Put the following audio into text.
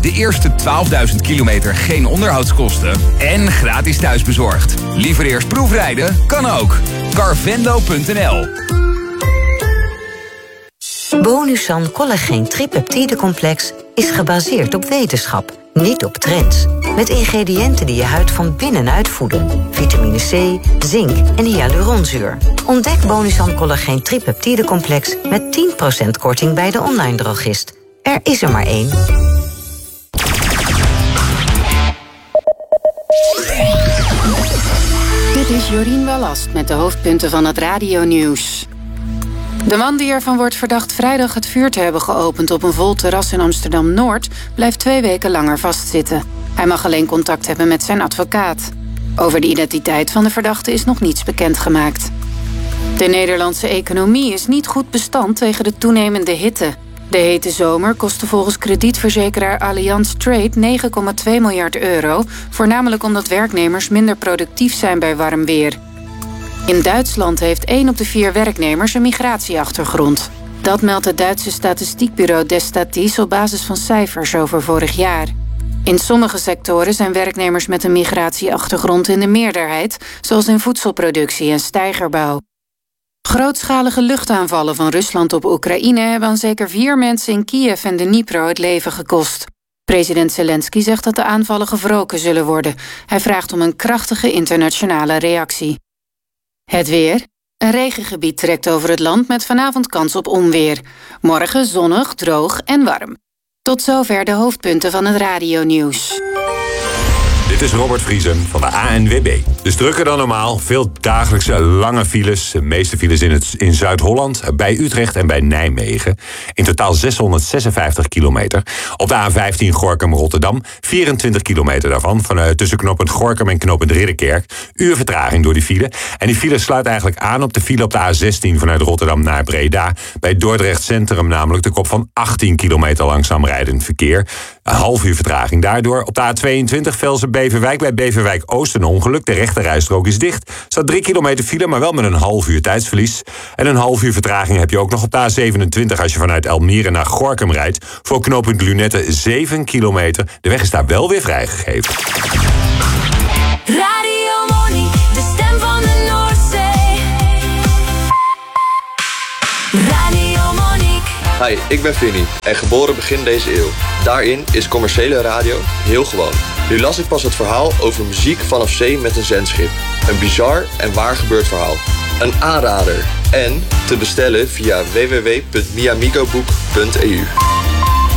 De eerste 12.000 kilometer geen onderhoudskosten en gratis thuisbezorgd. Liever eerst proefrijden? Kan ook. Carvendo.nl. Bonusan Collageen Tripeptidecomplex is gebaseerd op wetenschap, niet op trends. Met ingrediënten die je huid van binnenuit voeden. Vitamine C, zink en hyaluronzuur. Ontdek Bonusan Collageen Tripeptidecomplex met 10% korting bij de online drogist. Er is er maar één. Dit is Jorien Wallast met de hoofdpunten van het radionieuws. De man die ervan wordt verdacht vrijdag het vuur te hebben geopend op een vol terras in Amsterdam-Noord blijft 2 weken langer vastzitten. Hij mag alleen contact hebben met zijn advocaat. Over de identiteit van de verdachte is nog niets bekendgemaakt. De Nederlandse economie is niet goed bestand tegen de toenemende hitte. De hete zomer kostte volgens kredietverzekeraar Allianz Trade 9,2 miljard euro... voornamelijk omdat werknemers minder productief zijn bij warm weer. In Duitsland heeft 1 op de 4 werknemers een migratieachtergrond. Dat meldt het Duitse statistiekbureau Destatis op basis van cijfers over vorig jaar. In sommige sectoren zijn werknemers met een migratieachtergrond in de meerderheid, zoals in voedselproductie en steigerbouw. Grootschalige luchtaanvallen van Rusland op Oekraïne hebben aan zeker 4 mensen in Kiev en Dnipro het leven gekost. President Zelensky zegt dat de aanvallen gewroken zullen worden. Hij vraagt om een krachtige internationale reactie. Het weer. Een regengebied trekt over het land met vanavond kans op onweer. Morgen zonnig, droog en warm. Tot zover de hoofdpunten van het radionieuws. Dit is Robert Vriesen van de ANWB. Dus drukker dan normaal. Veel dagelijkse lange files. De meeste files in Zuid-Holland, bij Utrecht en bij Nijmegen. In totaal 656 kilometer. Op de A15 Gorinchem-Rotterdam. 24 kilometer daarvan. Tussen knooppunt Gorinchem en knooppunt Ridderkerk. Uur vertraging door die file. En die file sluit eigenlijk aan op de file op de A16 vanuit Rotterdam naar Breda. Bij Dordrecht Centrum namelijk de kop van 18 kilometer langzaam rijdend verkeer. Een half uur vertraging daardoor. Op de A22 Velsen-Beverwijk bij Beverwijk Oost een ongeluk. De rechterrijstrook is dicht. Staat 3 kilometer file, maar wel met een half uur tijdsverlies. En een half uur vertraging heb je ook nog op de A27 als je vanuit Almere naar Gorinchem rijdt. Voor knooppunt Lunette 7 kilometer. De weg is daar wel weer vrijgegeven. Radio Monnie, de stem van de Noordzee. Radio Monique. Hi, ik ben Vinnie en geboren begin deze eeuw. Daarin is commerciële radio heel gewoon. Nu las ik pas het verhaal over muziek vanaf zee met een zendschip. Een bizar en waar gebeurd verhaal. Een aanrader. En te bestellen via www.miamigoboek.eu.